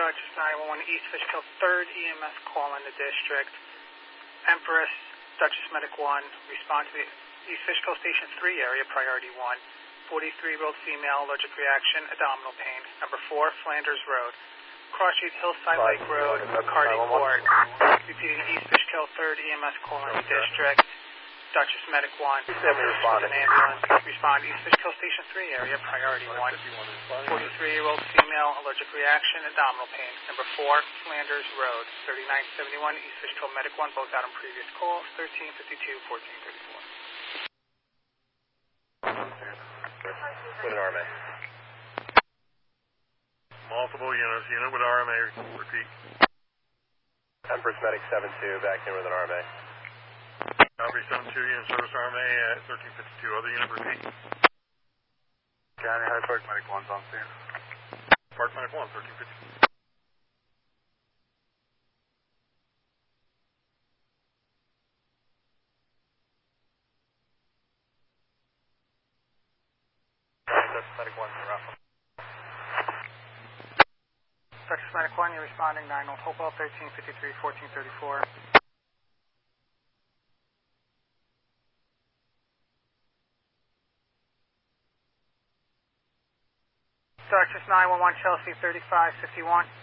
Dutchess 911 East Fishkill, 3rd EMS call in the district. Empress, Dutchess Medic 1, respond to the East Fishkill Station 3 area, priority 1. 43-year-old female, allergic reaction, abdominal pain. Number 4, Flanders Road. Cross Street, Hillside Lake Road, McCarty Court. Repeating East Fishkill, 3rd EMS call in the district. Dutchess Medic 1, an ambulance. Respond East Fishkill Station 3 area, priority 1. 43-year-old female, allergic reaction, abdominal pain. Number 4, Flanders Road. 3971 East Fishkill Medic 1, both out on previous calls. 1352, 1434. With an RMA. Multiple units. Unit with RMA. Repeat. Empress Medic 7-2, back in with an RMA. Copy 7-2, unit service RMA at 1352. Other unit, repeat. County High Park Medic 1's on scene. Park Medic 1, 1352. Medic 1's in Raffle. Dutchess Medic 1, you're responding 9 Old Hopewell, 1353, 1434. Dutchess 911 Chelsea, 3551.